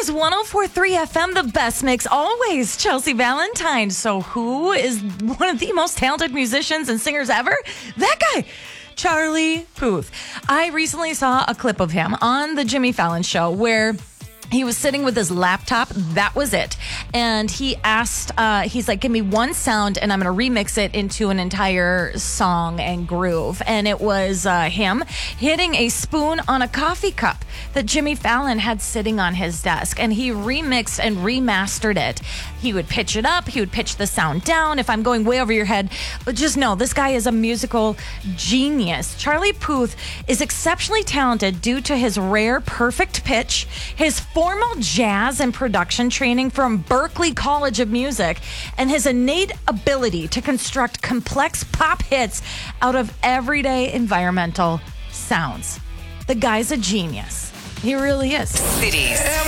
is 104.3 FM, the best mix always. Chelsea Valentine. So who is one of the most talented musicians and singers ever? That guy, Charlie Puth. I recently saw a clip of him on the Jimmy Fallon show where he was sitting with his laptop. That was it. And he asked, he's like, give me one sound and I'm going to remix it into an entire song and groove. And it was him hitting a spoon on a coffee cup that Jimmy Fallon had sitting on his desk. And he remixed and remastered it. He would pitch it up. He would pitch the sound down. If I'm going way over your head, but just know this guy is a musical genius. Charlie Puth is exceptionally talented due to his rare, perfect pitch, his formal jazz and production training from Berklee College of Music, and his innate ability to construct complex pop hits out of everyday environmental sounds. The guy's a genius. He really is. Cities.